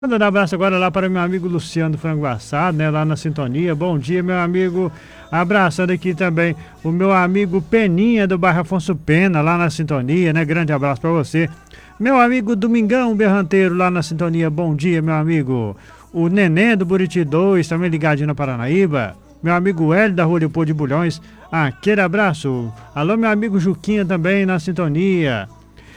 Mandando um abraço agora lá para meu amigo Luciano do Frango Assado, né? Lá na sintonia. Bom dia, meu amigo. Abraçando aqui também o meu amigo Peninha do bairro Afonso Pena, lá na sintonia, né? Grande abraço para você. Meu amigo Domingão Berranteiro, lá na sintonia. Bom dia, meu amigo. O Neném do Buriti 2, também ligadinho na Paranaíba. Meu amigo Hélio da Rua Leopoldo de Bulhões. Aquele abraço. Alô, meu amigo Juquinha também na sintonia.